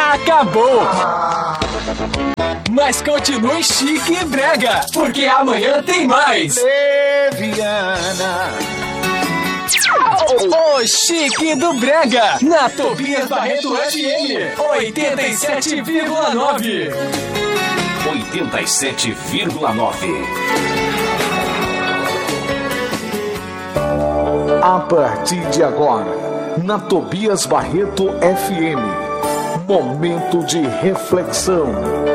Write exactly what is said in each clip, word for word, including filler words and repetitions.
acabou! Mas continue chique e brega, porque amanhã tem mais! Leviana. O Chique do Brega, na Tobias Barreto F M, oitenta e sete vírgula nove. oitenta e sete vírgula nove. A partir de agora, na Tobias Barreto F M, momento de reflexão.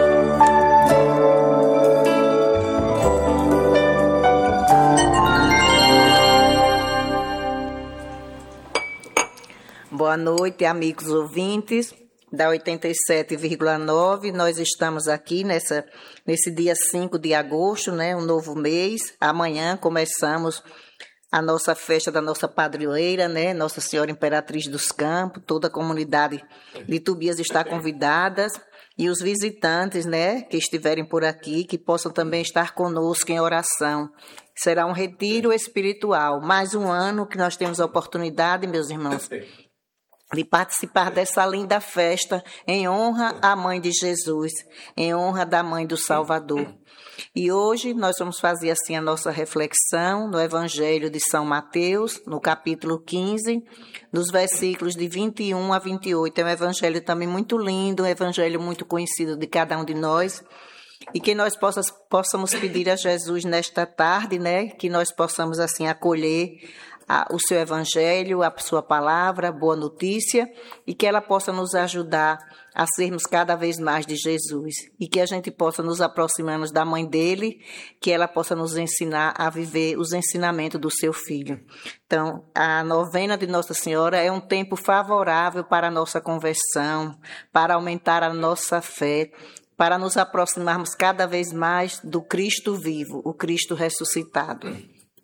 Boa noite, amigos ouvintes da oitenta e sete vírgula nove. Nós estamos aqui nessa, nesse dia cinco de agosto, né, um novo mês. Amanhã começamos a nossa festa da nossa padroeira, né, Nossa Senhora Imperatriz dos Campos. Toda a comunidade de Tobias está convidada. E os visitantes, né, que estiverem por aqui, que possam também estar conosco em oração. Será um retiro espiritual. Mais um ano que nós temos a oportunidade, meus irmãos, de participar dessa linda festa em honra à Mãe de Jesus, em honra da Mãe do Salvador. E hoje nós vamos fazer assim a nossa reflexão no Evangelho de São Mateus, no capítulo quinze, nos versículos de vinte e um a vinte e oito. É um evangelho também muito lindo, um evangelho muito conhecido de cada um de nós. E que nós possas, possamos pedir a Jesus nesta tarde, né, que nós possamos assim acolher a, o seu evangelho, a sua palavra, a boa notícia, e que ela possa nos ajudar a sermos cada vez mais de Jesus. E que a gente possa nos aproximarmos da mãe dele, que ela possa nos ensinar a viver os ensinamentos do seu filho. Então, a novena de Nossa Senhora é um tempo favorável para a nossa conversão, para aumentar a nossa fé, para nos aproximarmos cada vez mais do Cristo vivo, o Cristo ressuscitado.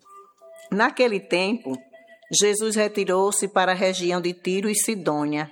Naquele tempo, Jesus retirou-se para a região de Tiro e Sidônia.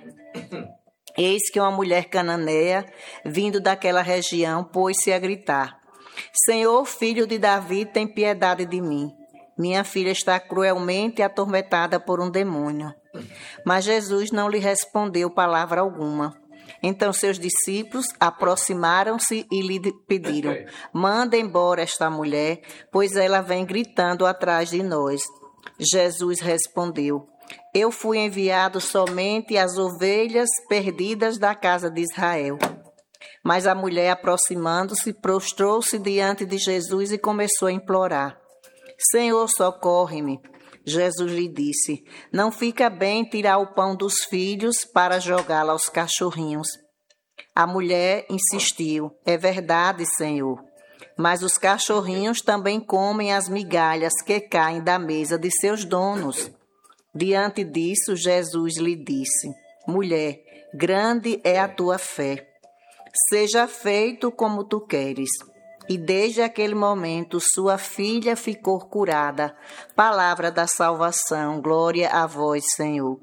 Eis que uma mulher cananeia, vindo daquela região, pôs-se a gritar: Senhor, filho de Davi, tem piedade de mim. Minha filha está cruelmente atormentada por um demônio. Mas Jesus não lhe respondeu palavra alguma. Então seus discípulos aproximaram-se e lhe pediram: manda embora esta mulher, pois ela vem gritando atrás de nós. Jesus respondeu: eu fui enviado somente às ovelhas perdidas da casa de Israel. Mas a mulher, aproximando-se, prostrou-se diante de Jesus e começou a implorar: Senhor, socorre-me. Jesus lhe disse: não fica bem tirar o pão dos filhos para jogá-lo aos cachorrinhos. A mulher insistiu: é verdade, Senhor, mas os cachorrinhos também comem as migalhas que caem da mesa de seus donos. Diante disso, Jesus lhe disse: mulher, grande é a tua fé. Seja feito como tu queres. E desde aquele momento, sua filha ficou curada. Palavra da salvação. Glória a vós, Senhor.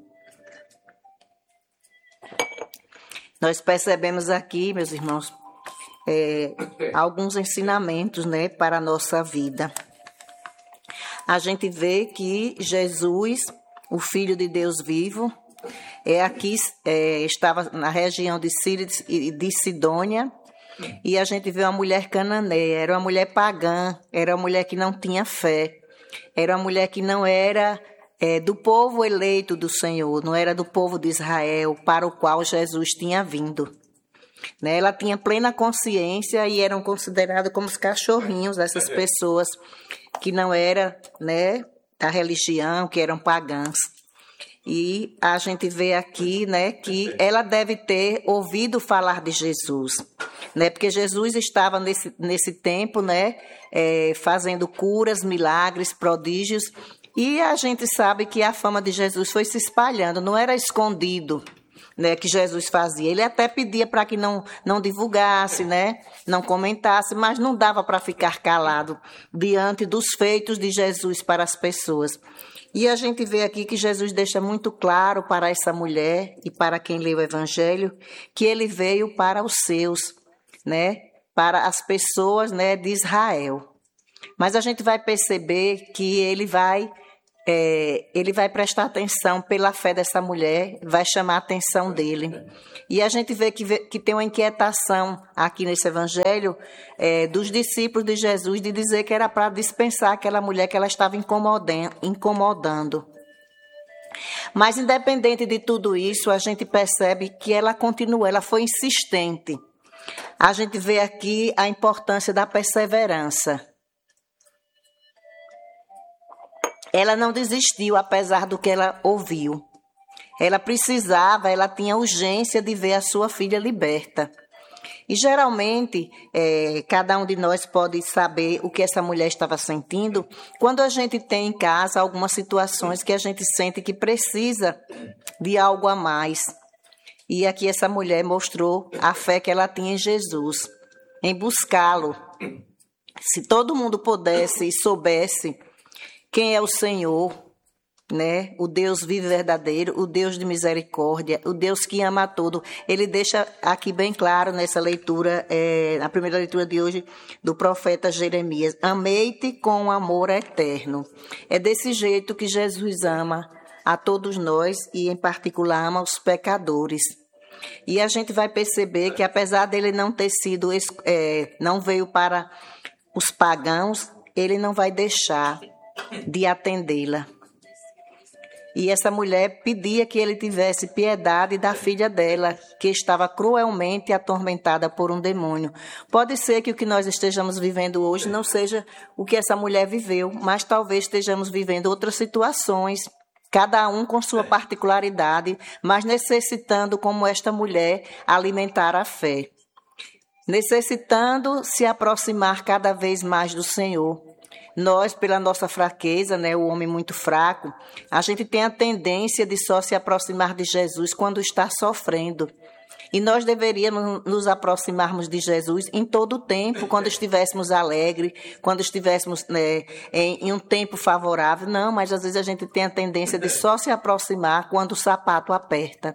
Nós percebemos aqui, meus irmãos, é, alguns ensinamentos, né, para a nossa vida. A gente vê que Jesus, o Filho de Deus vivo, é aqui, é, estava na região de Síria e de Sidônia. E a gente vê uma mulher cananeia, era uma mulher pagã, era uma mulher que não tinha fé, era uma mulher que não era é, do povo eleito do Senhor, não era do povo de Israel, para o qual Jesus tinha vindo. Né? Ela tinha plena consciência e eram considerados como os cachorrinhos, essas pessoas que não eram, né, da religião, que eram pagãs. E a gente vê aqui, né, que ela deve ter ouvido falar de Jesus, né, porque Jesus estava nesse, nesse tempo, né, é, fazendo curas, milagres, prodígios, e a gente sabe que a fama de Jesus foi se espalhando, não era escondido, né, que Jesus fazia. Ele até pedia para que não, não divulgasse, né, não comentasse, mas não dava para ficar calado diante dos feitos de Jesus para as pessoas. E a gente vê aqui que Jesus deixa muito claro para essa mulher e para quem lê o Evangelho que ele veio para os seus, né, para as pessoas, né, de Israel. Mas a gente vai perceber que ele vai É, ele vai prestar atenção pela fé dessa mulher, vai chamar a atenção dele. E a gente vê que, vê, que tem uma inquietação aqui nesse evangelho é, dos discípulos de Jesus de dizer que era para dispensar aquela mulher que ela estava incomodando, incomodando. Mas independente de tudo isso, a gente percebe que ela continuou, ela foi insistente. A gente vê aqui a importância da perseverança. Ela não desistiu, apesar do que ela ouviu. Ela precisava, ela tinha urgência de ver a sua filha liberta. E, geralmente, é, cada um de nós pode saber o que essa mulher estava sentindo quando a gente tem em casa algumas situações que a gente sente que precisa de algo a mais. E aqui essa mulher mostrou a fé que ela tinha em Jesus, em buscá-lo. Se todo mundo pudesse e soubesse quem é o Senhor, né? O Deus vivo e verdadeiro, o Deus de misericórdia, o Deus que ama a todo. Ele deixa aqui bem claro nessa leitura, é, na primeira leitura de hoje, do profeta Jeremias. Amei-te com amor eterno. É desse jeito que Jesus ama a todos nós e, em particular, ama os pecadores. E a gente vai perceber que, apesar dele não ter sido, é, não veio para os pagãos, ele não vai deixar de atendê-la. E essa mulher pedia que ele tivesse piedade da filha dela, que estava cruelmente atormentada por um demônio. Pode ser que o que nós estejamos vivendo hoje não seja o que essa mulher viveu, mas talvez estejamos vivendo outras situações, cada um com sua particularidade, mas necessitando, como esta mulher, alimentar a fé. Necessitando se aproximar cada vez mais do Senhor. Nós, pela nossa fraqueza, né, o homem muito fraco, a gente tem a tendência de só se aproximar de Jesus quando está sofrendo. E nós deveríamos nos aproximarmos de Jesus em todo o tempo, quando estivéssemos alegres, quando estivéssemos, né, em, em um tempo favorável. Não, mas às vezes a gente tem a tendência de só se aproximar quando o sapato aperta.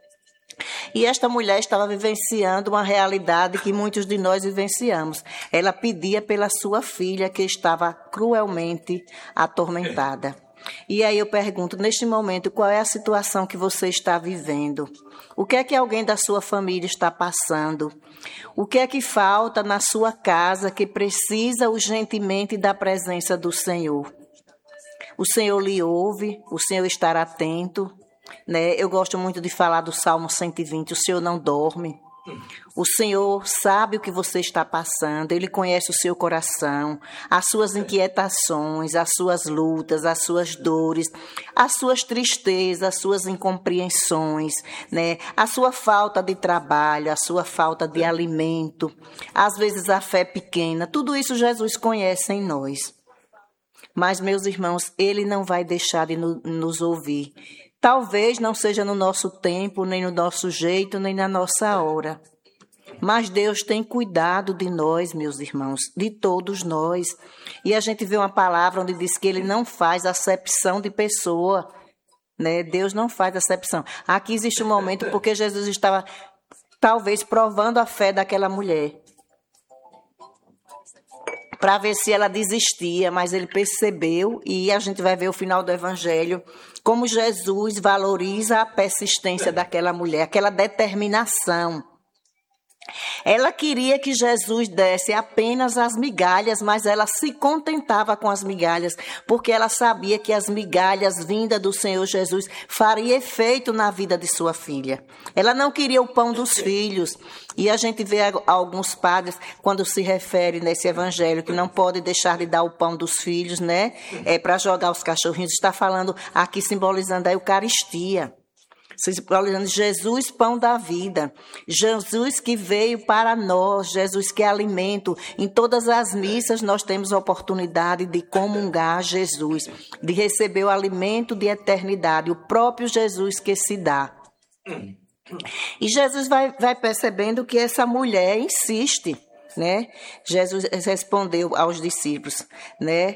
E esta mulher estava vivenciando uma realidade que muitos de nós vivenciamos. Ela pedia pela sua filha que estava cruelmente atormentada. E aí eu pergunto, neste momento, qual é a situação que você está vivendo? O que é que alguém da sua família está passando? O que é que falta na sua casa que precisa urgentemente da presença do Senhor? O Senhor lhe ouve, o Senhor estará atento. Né? Eu gosto muito de falar do Salmo cento e vinte, o Senhor não dorme. O Senhor sabe o que você está passando, Ele conhece o seu coração, as suas inquietações, as suas lutas, as suas dores, as suas tristezas, as suas incompreensões, né? A sua falta de trabalho, a sua falta de alimento, às vezes a fé pequena, tudo isso Jesus conhece em nós. Mas, meus irmãos, Ele não vai deixar de no, nos ouvir. Talvez não seja no nosso tempo, nem no nosso jeito, nem na nossa hora. Mas Deus tem cuidado de nós, meus irmãos, de todos nós. E a gente vê uma palavra onde diz que Ele não faz acepção de pessoa. Né? Deus não faz acepção. Aqui existe um momento porque Jesus estava, talvez, provando a fé daquela mulher. Para ver se ela desistia, mas ele percebeu, e a gente vai ver o final do Evangelho, como Jesus valoriza a persistência daquela mulher, aquela determinação. Ela queria que Jesus desse apenas as migalhas, mas ela se contentava com as migalhas, porque ela sabia que as migalhas vindas do Senhor Jesus faria efeito na vida de sua filha. Ela não queria o pão dos filhos. E a gente vê alguns padres, quando se refere nesse evangelho, que não pode deixar de dar o pão dos filhos, né? É, para jogar os cachorrinhos. Está falando aqui, simbolizando a Eucaristia. Simbolizando Jesus, pão da vida. Jesus que veio para nós, Jesus que é alimento. Em todas as missas nós temos a oportunidade de comungar Jesus, de receber o alimento de eternidade, o próprio Jesus que se dá. E Jesus vai, vai percebendo que essa mulher insiste, né? Jesus respondeu aos discípulos, né?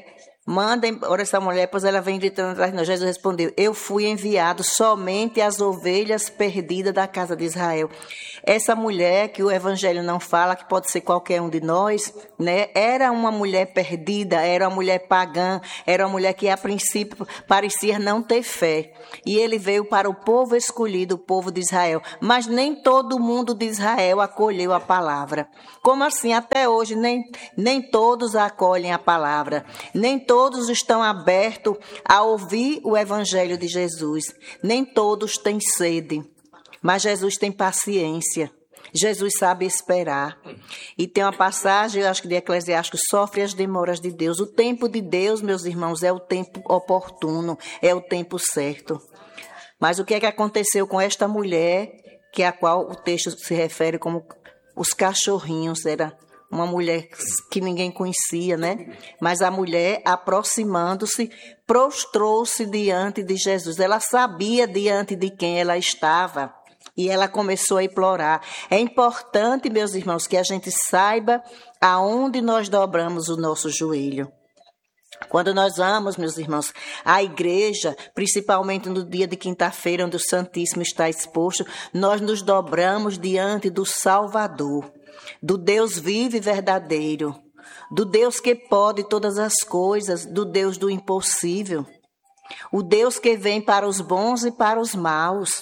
Manda embora essa mulher, pois ela vem gritando atrás de nós. Jesus respondeu, eu fui enviado somente às ovelhas perdidas da casa de Israel. Essa mulher que o evangelho não fala, que pode ser qualquer um de nós, né? Era uma mulher perdida, era uma mulher pagã, era uma mulher que a princípio parecia não ter fé. E ele veio para o povo escolhido, o povo de Israel. Mas nem todo mundo de Israel acolheu a palavra. Como assim? Até hoje nem, nem todos acolhem a palavra. Nem todos estão abertos a ouvir o evangelho de Jesus. Nem todos têm sede. Mas Jesus tem paciência. Jesus sabe esperar. E tem uma passagem, eu acho que de Eclesiástico, sofre as demoras de Deus. O tempo de Deus, meus irmãos, é o tempo oportuno, é o tempo certo. Mas o que é que aconteceu com esta mulher, que é a qual o texto se refere como os cachorrinhos? Era uma mulher que ninguém conhecia, né? Mas a mulher, aproximando-se, prostrou-se diante de Jesus. Ela sabia diante de quem ela estava. E ela começou a implorar. É importante, meus irmãos, que a gente saiba aonde nós dobramos o nosso joelho. Quando nós vamos, meus irmãos, à igreja, principalmente no dia de quinta-feira, onde o Santíssimo está exposto, nós nos dobramos diante do Salvador, do Deus vivo e verdadeiro, do Deus que pode todas as coisas, do Deus do impossível, o Deus que vem para os bons e para os maus,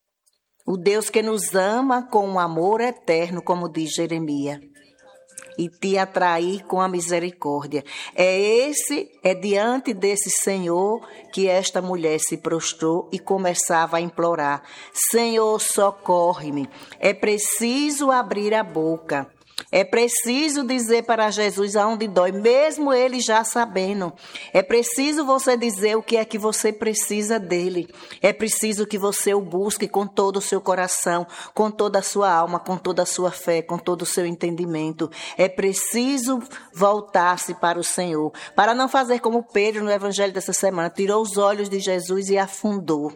o Deus que nos ama com um amor eterno, como diz Jeremias, e te atrair com a misericórdia. É esse, é diante desse Senhor que esta mulher se prostrou e começava a implorar. Senhor, socorre-me. É preciso abrir a boca. É preciso dizer para Jesus aonde dói, mesmo ele já sabendo. É preciso você dizer o que é que você precisa dele. É preciso que você o busque com todo o seu coração, com toda a sua alma, com toda a sua fé, com todo o seu entendimento. É preciso voltar-se para o Senhor, para não fazer como Pedro no evangelho dessa semana, tirou os olhos de Jesus e afundou.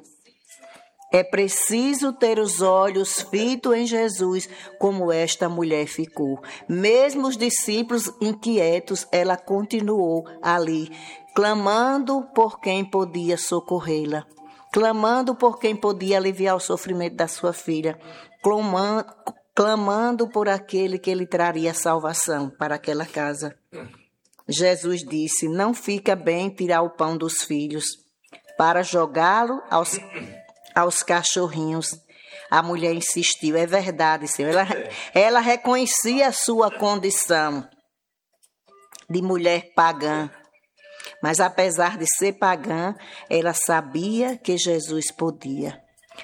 É preciso ter os olhos fitos em Jesus, como esta mulher ficou. Mesmo os discípulos inquietos, ela continuou ali, clamando por quem podia socorrê-la, clamando por quem podia aliviar o sofrimento da sua filha, clamando, clamando por aquele que lhe traria salvação para aquela casa. Jesus disse, não fica bem tirar o pão dos filhos para jogá-lo aos... aos cachorrinhos. A mulher insistiu, é verdade, Senhor. Ela, ela reconhecia a sua condição de mulher pagã. Mas apesar de ser pagã, ela sabia que Jesus podia.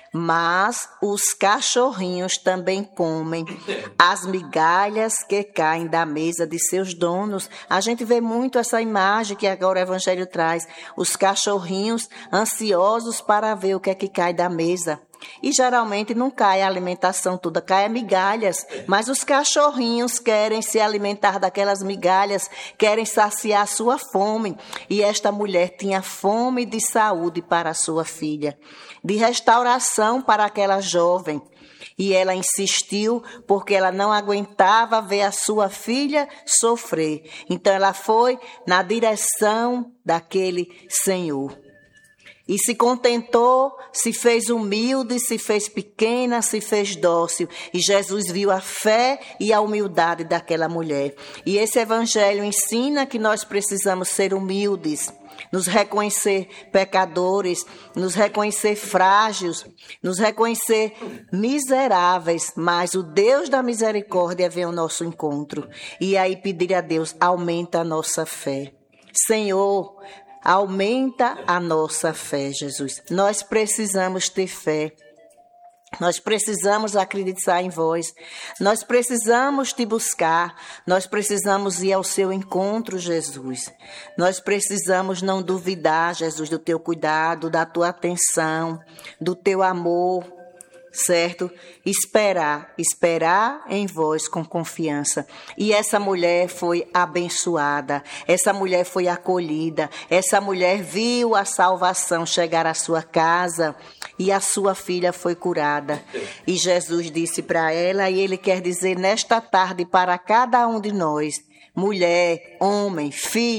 Mas os cachorrinhos também comem as migalhas que caem da mesa de seus donos. A gente vê muito essa imagem que agora o Evangelho traz. Os cachorrinhos ansiosos para ver o que é que cai da mesa. E geralmente não cai a alimentação toda, cai a migalhas. Mas os cachorrinhos querem se alimentar daquelas migalhas, querem saciar a sua fome. E esta mulher tinha fome de saúde para a sua filha, de restauração para aquela jovem. E ela insistiu porque ela não aguentava ver a sua filha sofrer. Então ela foi na direção daquele Senhor. E se contentou, se fez humilde, se fez pequena, se fez dócil. E Jesus viu a fé e a humildade daquela mulher. E esse evangelho ensina que nós precisamos ser humildes, nos reconhecer pecadores, nos reconhecer frágeis, nos reconhecer miseráveis. Mas o Deus da misericórdia vem ao nosso encontro. E aí pedir a Deus, aumenta a nossa fé. Senhor, aumenta a nossa fé, Jesus. Nós precisamos ter fé. Nós precisamos acreditar em vós. Nós precisamos te buscar. Nós precisamos ir ao seu encontro, Jesus. Nós precisamos não duvidar, Jesus, do teu cuidado, da tua atenção, do teu amor. Certo? Esperar, esperar em vós com confiança. E essa mulher foi abençoada, essa mulher foi acolhida, essa mulher viu a salvação chegar à sua casa e a sua filha foi curada. E Jesus disse para ela, e ele quer dizer nesta tarde para cada um de nós, mulher, homem, filho,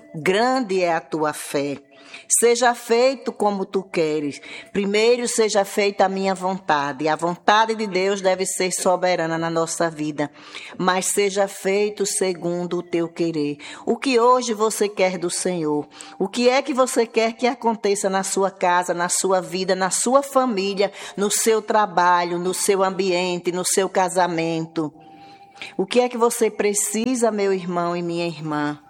grande é a tua fé. Seja feito como tu queres. Primeiro seja feita a minha vontade. A vontade de Deus deve ser soberana na nossa vida. Mas seja feito segundo o teu querer. O que hoje você quer do Senhor? O que é que você quer que aconteça na sua casa, na sua vida, na sua família, no seu trabalho, no seu ambiente, no seu casamento? O que é que você precisa, meu irmão e minha irmã?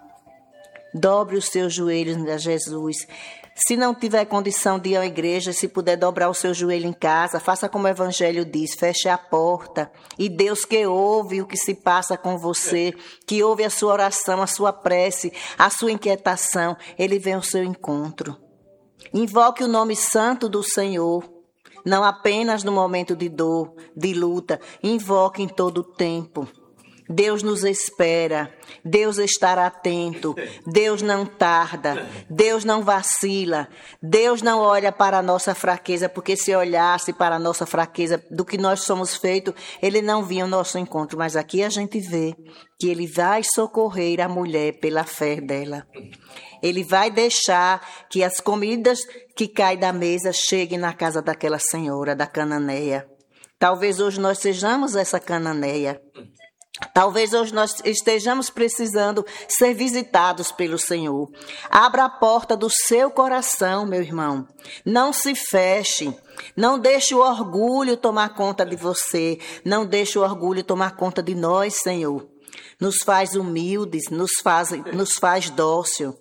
Dobre os seus joelhos a Jesus. Se não tiver condição de ir à igreja, se puder dobrar o seu joelho em casa, faça como o Evangelho diz, feche a porta. E Deus que ouve o que se passa com você, que ouve a sua oração, a sua prece, a sua inquietação, Ele vem ao seu encontro. Invoque o nome santo do Senhor, não apenas no momento de dor, de luta, invoque em todo o tempo. Deus nos espera, Deus estará atento, Deus não tarda, Deus não vacila, Deus não olha para a nossa fraqueza, porque se olhasse para a nossa fraqueza do que nós somos feitos, Ele não vinha ao nosso encontro. Mas aqui a gente vê que Ele vai socorrer a mulher pela fé dela. Ele vai deixar que as comidas que caem da mesa cheguem na casa daquela senhora, da cananeia. Talvez hoje nós sejamos essa cananeia. Talvez hoje nós estejamos precisando ser visitados pelo Senhor. Abra a porta do seu coração, meu irmão. Não se feche. Não deixe o orgulho tomar conta de você. Não deixe o orgulho tomar conta de nós, Senhor. Nos faz humildes, nos faz, nos faz dócil.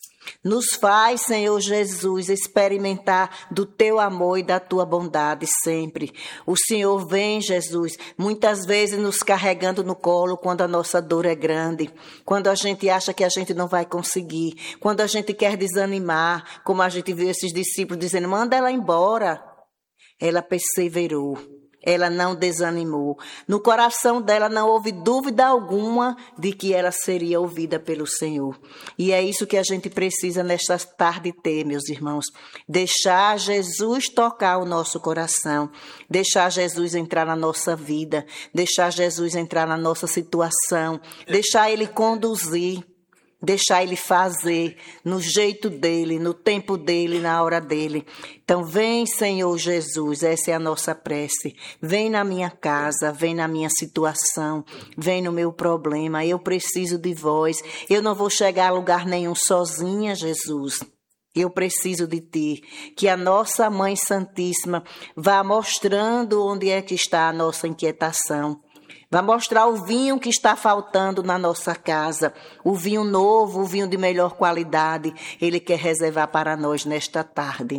Nos faz, Senhor Jesus, experimentar do teu amor e da tua bondade sempre. O Senhor vem, Jesus, muitas vezes nos carregando no colo quando a nossa dor é grande, quando a gente acha que a gente não vai conseguir, quando a gente quer desanimar, como a gente viu esses discípulos dizendo, manda ela embora. Ela perseverou. Ela não desanimou. No coração dela não houve dúvida alguma de que ela seria ouvida pelo Senhor. E é isso que a gente precisa nesta tarde ter, meus irmãos. Deixar Jesus tocar o nosso coração. Deixar Jesus entrar na nossa vida. Deixar Jesus entrar na nossa situação. Deixar Ele conduzir. Deixar Ele fazer no jeito dEle, no tempo dEle, na hora dEle. Então vem, Senhor Jesus, essa é a nossa prece. Vem na minha casa, vem na minha situação, vem no meu problema. Eu preciso de vós. Eu não vou chegar a lugar nenhum sozinha, Jesus. Eu preciso de Ti. Que a nossa Mãe Santíssima vá mostrando onde é que está a nossa inquietação. Vai mostrar o vinho que está faltando na nossa casa, o vinho novo, o vinho de melhor qualidade, Ele quer reservar para nós nesta tarde.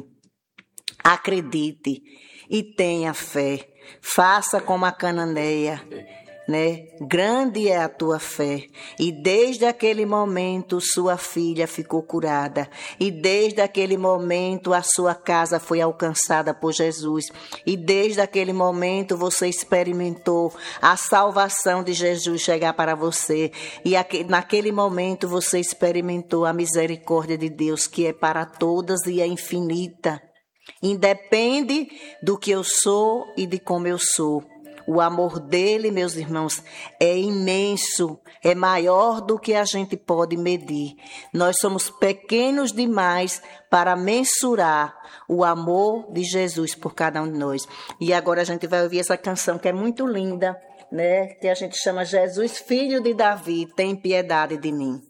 Acredite e tenha fé, faça como a cananeia, né? Grande é a tua fé. E desde aquele momento sua filha ficou curada. E desde aquele momento a sua casa foi alcançada por Jesus. E desde aquele momento você experimentou a salvação de Jesus chegar para você. E naquele momento você experimentou a misericórdia de Deus, que é para todas e é infinita. Independe do que eu sou e de como eu sou. O amor dele, meus irmãos, é imenso, é maior do que a gente pode medir. Nós somos pequenos demais para mensurar o amor de Jesus por cada um de nós. E agora a gente vai ouvir essa canção que é muito linda, né? Que a gente chama Jesus, Filho de Davi, tem piedade de mim.